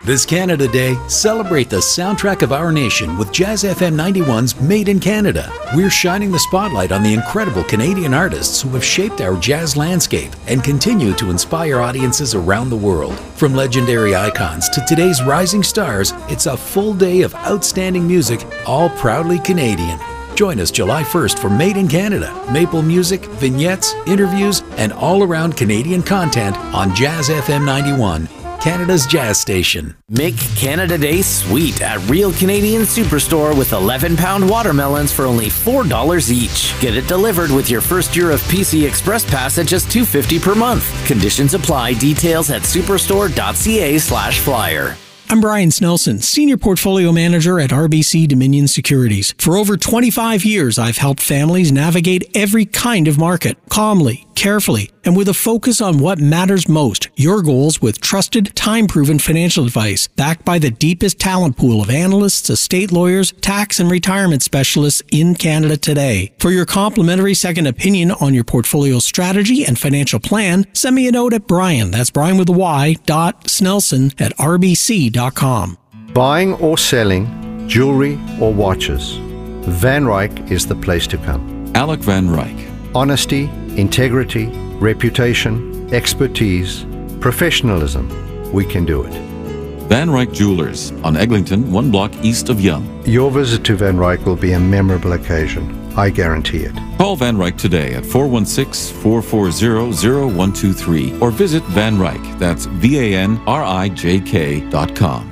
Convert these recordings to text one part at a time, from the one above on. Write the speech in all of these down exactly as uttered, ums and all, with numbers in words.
This Canada Day, celebrate the soundtrack of our nation with Jazz F M ninety-one's Made in Canada. We're shining the spotlight on the incredible Canadian artists who have shaped our jazz landscape and continue to inspire audiences around the world. From legendary icons to today's rising stars, it's a full day of outstanding music, all proudly Canadian. Join us July first for Made in Canada, maple music, vignettes, interviews, and all-around Canadian content on Jazz F M ninety-one. Canada's jazz station. Make Canada Day sweet at Real Canadian Superstore with eleven pound watermelons for only four dollars each. Get it delivered with your first year of P C Express Pass at just two dollars and fifty cents per month. Conditions apply. Details at superstore.ca slash flyer. I'm Brian Snelson, Senior Portfolio Manager at R B C Dominion Securities. For over twenty-five years, I've helped families navigate every kind of market, calmly, carefully, and with a focus on what matters most, your goals with trusted, time-proven financial advice, backed by the deepest talent pool of analysts, estate lawyers, tax and retirement specialists in Canada today. For your complimentary second opinion on your portfolio strategy and financial plan, send me a note at Brian, that's Brian with a Y, dot Snelson at R B C dot com. Buying or selling jewelry or watches, Van Ryk is the place to come. Alec Van Ryk. Honesty, integrity, reputation, expertise, professionalism. We can do it. Van Ryk Jewelers on Eglinton, one block east of Yonge. Your visit to Van Ryk will be a memorable occasion. I guarantee it. Call Van Ryk today at four one six, four four zero, zero one two three or visit Van Ryk, that's V A N R I J K dot com.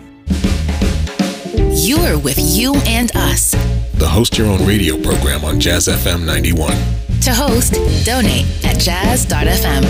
You're with You and Us, the Host Your Own Radio program on Jazz F M ninety-one. To host, donate at jazz dot f m.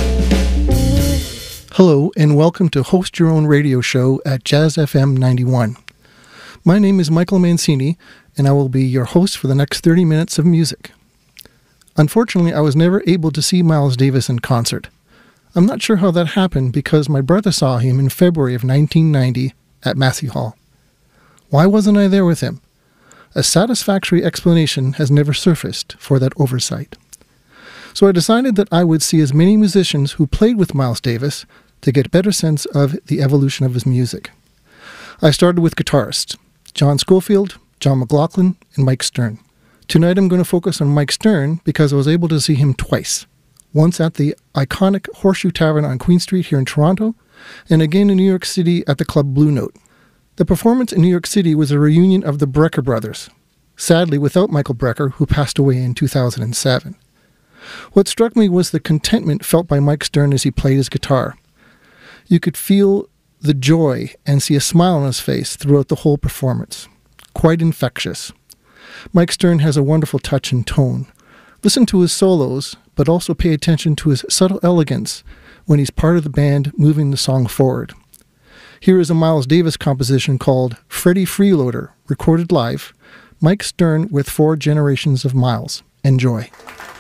Hello, and welcome to Host Your Own Radio show at Jazz F M ninety-one. My name is Michael Mancini, and I will be your host for the next thirty minutes of music. Unfortunately, I was never able to see Miles Davis in concert. I'm not sure how that happened because my brother saw him in February of nineteen ninety at Massey Hall. Why wasn't I there with him? A satisfactory explanation has never surfaced for that oversight. So I decided that I would see as many musicians who played with Miles Davis to get a better sense of the evolution of his music. I started with guitarists, John Scofield, John McLaughlin, and Mike Stern. Tonight I'm going to focus on Mike Stern because I was able to see him twice. Once at the iconic Horseshoe Tavern on Queen Street here in Toronto, and again in New York City at the Club Blue Note. The performance in New York City was a reunion of the Brecker brothers, sadly without Michael Brecker, who passed away in two thousand seven. What struck me was the contentment felt by Mike Stern as he played his guitar. You could feel the joy and see a smile on his face throughout the whole performance. Quite infectious. Mike Stern has a wonderful touch and tone. Listen to his solos, but also pay attention to his subtle elegance when he's part of the band moving the song forward. Here is a Miles Davis composition called Freddie Freeloader, recorded live. Mike Stern with Four Generations of Miles. Enjoy.